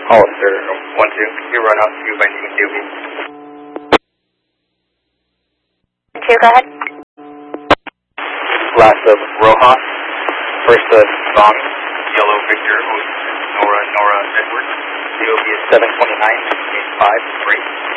Hollister 1-2, you run out to by name DOB. 2, go ahead. Last of Rojas, first of Vaughn, Yellow Victor, Nora Edwards, DOB is 729, 5, 3.